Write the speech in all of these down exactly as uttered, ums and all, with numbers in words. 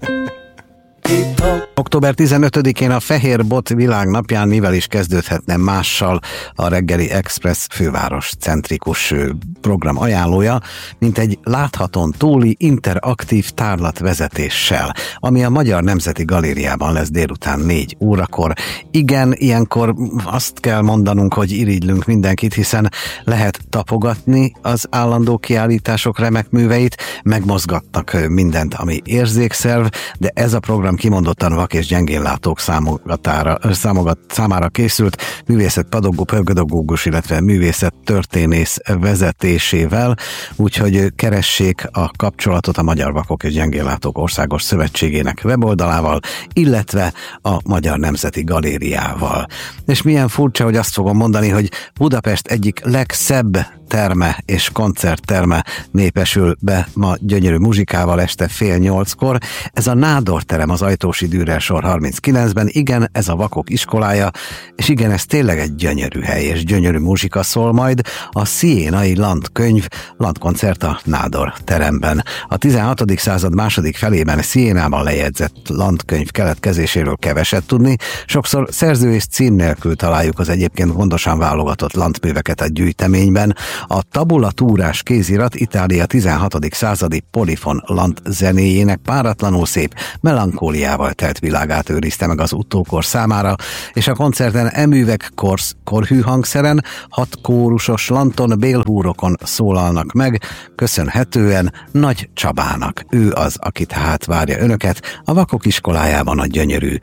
október tizenötödikén a Fehér Bot világnapján mivel is kezdődhetne mással a Reggeli Express főváros centrikus program ajánlója, mint egy láthatón túli interaktív tárlatvezetéssel, ami a Magyar Nemzeti Galériában lesz délután négy órakor. Igen, ilyenkor azt kell mondanunk, hogy irigylünk mindenkit, hiszen lehet tapogatni az állandó kiállítások remek műveit, megmozgatnak mindent, ami érzékszerv, de ez a program kimondottan vak és gyengénlátók számogatára, számogat, számára készült, művészet pedagógus, illetve művészet történész vezetésével, úgyhogy keressék a kapcsolatot a Magyar Vakok és Gyengénlátók Országos Szövetségének weboldalával, illetve a Magyar Nemzeti Galériával. És milyen furcsa, hogy azt fogom mondani, hogy Budapest egyik legszebb terme és koncertterme népesül be ma gyönyörű muzsikával este fél nyolckor. Ez a Nádor terem az Ajtósi Dürer sor harminckilencben, igen, ez a Vakok iskolája, és igen, ez tényleg egy gyönyörű hely, és gyönyörű muzsika szól majd. A Sziénai Landkönyv Landkoncert a Nádor teremben. A tizenhatodik század második felében Sziénában lejegyzett landkönyv keletkezéséről keveset tudni, sokszor szerző és cím nélkül találjuk az egyébként gondosan válogatott landműveket a gyűjteményben. A tabulatúrás kézirat Itália tizenhatodik századi polifon land zenéjének páratlanul szép, melankóliával telt világát őrizte meg az utókor számára, és a koncerten eművek korsz, korhű hangszeren, hat kórusos lanton bélhúrokon szólalnak meg, köszönhetően Nagy Csabának. Ő az, akit hát várja önöket a Vakok iskolájában a gyönyörű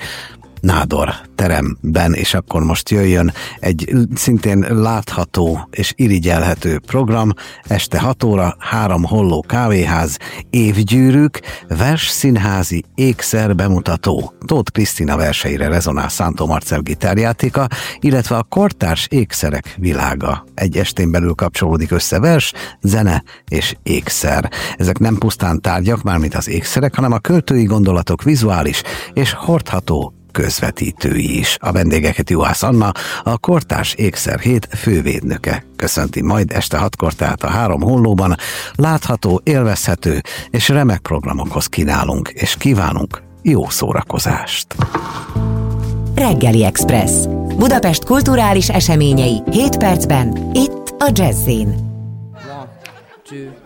Nádor teremben, és akkor most jöjjön egy szintén látható és irigyelhető program. Este hat óra, három holló kávéház, évgyűrűk, versszínházi ékszer bemutató. Tóth Krisztina verseire rezonál Szántó Marcell gitárjátéka, illetve a kortárs ékszerek világa. Egy estén belül kapcsolódik össze vers, zene és ékszer. Ezek nem pusztán tárgyak, mármint az ékszerek, hanem a költői gondolatok vizuális és hordható közvetítői is. A vendégeket Juhász Anna, a Kortárs Ékszer Hét fővédnöke köszönti majd este hatkor, tehát a három hollóban. Látható, élvezhető és remek programokhoz kínálunk, és kívánunk jó szórakozást! Reggeli Express. Budapest kulturális eseményei hét percben, itt a Jazz-in. One, two.